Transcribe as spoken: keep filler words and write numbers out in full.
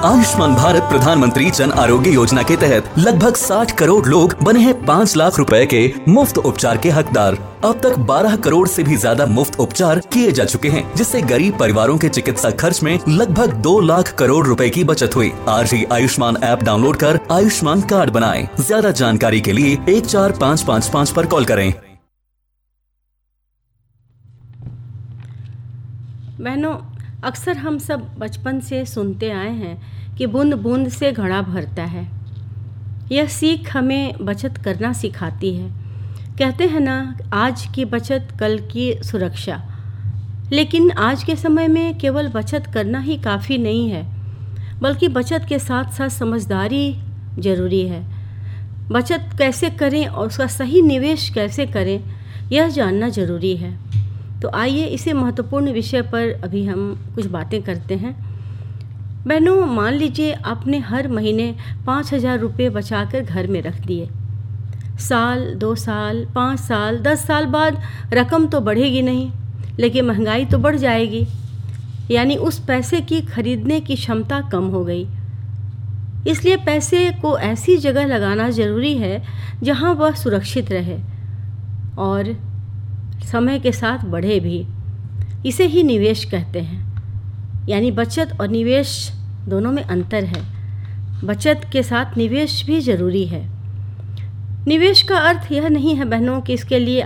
आयुष्मान भारत प्रधानमंत्री जन आरोग्य योजना के तहत लगभग साठ करोड़ लोग बने हैं पाँच लाख रुपए के मुफ्त उपचार के हकदार। अब तक बारह करोड़ से भी ज्यादा मुफ्त उपचार किए जा चुके हैं, जिससे गरीब परिवारों के चिकित्सा खर्च में लगभग दो लाख करोड़ रुपए की बचत हुई। आज ही आयुष्मान ऐप डाउनलोड कर आयुष्मान कार्ड बनाएं। ज्यादा जानकारी के लिए एक चार पाँच पाँच पाँच पर कॉल करें। बहनों, अक्सर हम सब बचपन से सुनते आए हैं कि बूंद बूंद से घड़ा भरता है। यह सीख हमें बचत करना सिखाती है। कहते हैं ना, आज की बचत कल की सुरक्षा। लेकिन आज के समय में केवल बचत करना ही काफ़ी नहीं है, बल्कि बचत के साथ साथ समझदारी ज़रूरी है। बचत कैसे करें और उसका सही निवेश कैसे करें, यह जानना ज़रूरी है। तो आइए इसी महत्वपूर्ण विषय पर अभी हम कुछ बातें करते हैं। बहनों, मान लीजिए आपने हर महीने पाँच हज़ार रुपये बचाकर घर में रख दिए। साल, दो साल, पाँच साल, दस साल बाद रकम तो बढ़ेगी नहीं, लेकिन महंगाई तो बढ़ जाएगी। यानी उस पैसे की खरीदने की क्षमता कम हो गई। इसलिए पैसे को ऐसी जगह लगाना ज़रूरी है जहां वह सुरक्षित रहे और समय के साथ बढ़े भी। इसे ही निवेश कहते हैं। यानी बचत और निवेश दोनों में अंतर है। बचत के साथ निवेश भी ज़रूरी है। निवेश का अर्थ यह नहीं है बहनों कि इसके लिए